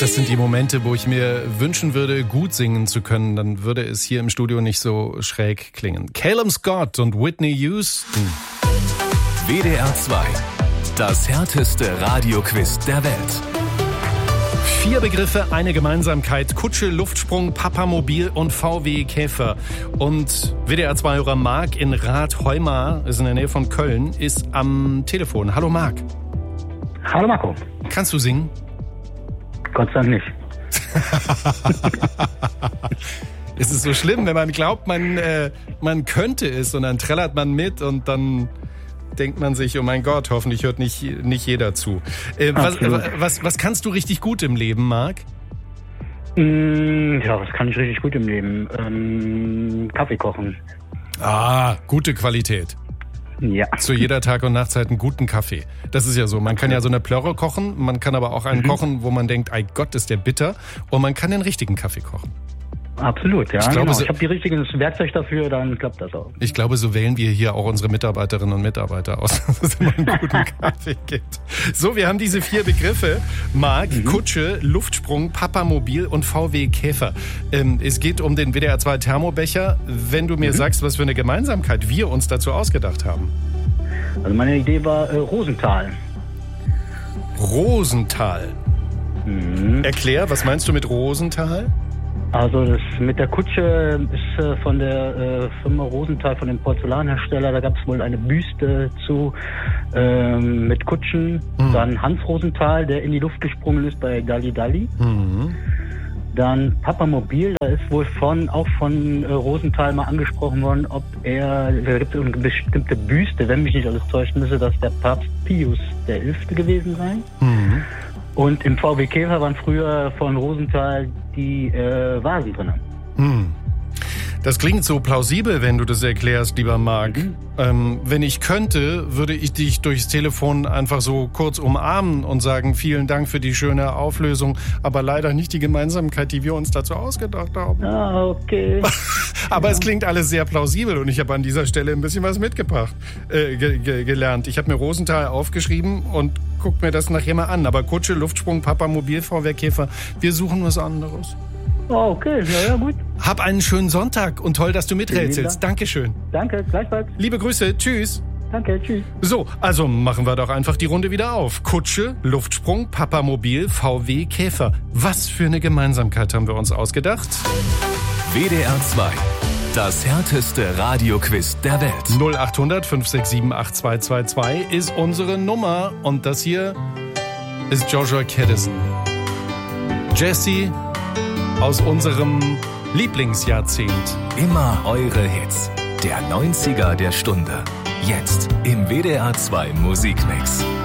Das sind die Momente, wo ich mir wünschen würde, gut singen zu können. Dann würde es hier im Studio nicht so schräg klingen. Calum Scott und Whitney Houston. WDR 2. Das härteste Radioquiz der Welt. 4 Begriffe, eine Gemeinsamkeit. Kutsche, Luftsprung, Papamobil und VW Käfer. Und WDR 2-Hörer Marc in Rath-Heumar, ist in der Nähe von Köln, ist am Telefon. Hallo Marc. Hallo Marco. Kannst du singen? Gott sei Dank nicht. Ist es so schlimm, wenn man glaubt, man könnte es und dann trällert man mit und dann denkt man sich, oh mein Gott, hoffentlich hört nicht jeder zu. Was kannst du richtig gut im Leben, Marc? Ja, was kann ich richtig gut im Leben? Kaffee kochen. Ah, gute Qualität. Ja. Zu jeder Tag- und Nachtzeit einen guten Kaffee. Das ist ja so. Man kann ja so eine Plörre kochen, man kann aber auch einen kochen, wo man denkt, ei Gott, ist der bitter. Und man kann den richtigen Kaffee kochen. Absolut, ja. Ich habe die richtigen Werkzeug dafür, dann klappt das auch. Ich glaube, so wählen wir hier auch unsere Mitarbeiterinnen und Mitarbeiter aus, dass es immer einen guten Kaffee gibt. So, wir haben diese 4 Begriffe. Marc, Kutsche, Luftsprung, Papamobil und VW Käfer. Es geht um den WDR 2 Thermobecher. Wenn du mir sagst, was für eine Gemeinsamkeit wir uns dazu ausgedacht haben. Also meine Idee war Rosenthal. Rosenthal. Erklär, was meinst du mit Rosenthal? Also das mit der Kutsche ist von der Firma Rosenthal, von dem Porzellanhersteller. Da gab es wohl eine Büste zu mit Kutschen. Dann Hans Rosenthal, der in die Luft gesprungen ist bei Dalli Dalli. Dann Papamobil, da ist wohl auch von Rosenthal mal angesprochen worden, da gibt es eine bestimmte Büste, wenn mich nicht alles täuscht, müsste das der Papst Pius XI. Gewesen sein. Und im VW Käfer waren früher von Rosenthal die Vasen drin. Das klingt so plausibel, wenn du das erklärst, lieber Marc. Wenn ich könnte, würde ich dich durchs Telefon einfach so kurz umarmen und sagen, vielen Dank für die schöne Auflösung, aber leider nicht die Gemeinsamkeit, die wir uns dazu ausgedacht haben. Ah, okay. Aber es klingt alles sehr plausibel und ich habe an dieser Stelle ein bisschen was mitgebracht, gelernt. Ich habe mir Rosenthal aufgeschrieben und guck mir das nachher mal an. Aber Kutsche, Luftsprung, Papamobil, VW Käfer, wir suchen was anderes. Oh, okay, ja, gut. Hab einen schönen Sonntag und toll, dass du miträtselst. Dankeschön. Danke, gleichfalls. Liebe Grüße, tschüss. Danke, tschüss. So, also machen wir doch einfach die Runde wieder auf. Kutsche, Luftsprung, Papamobil, VW Käfer. Was für eine Gemeinsamkeit haben wir uns ausgedacht? WDR 2. Das härteste Radioquiz der Welt. 0800 567 8222 ist unsere Nummer. Und das hier ist Joshua Caddison. Jesse aus unserem Lieblingsjahrzehnt. Immer eure Hits. Der 90er der Stunde. Jetzt im WDR 2 Musikmix.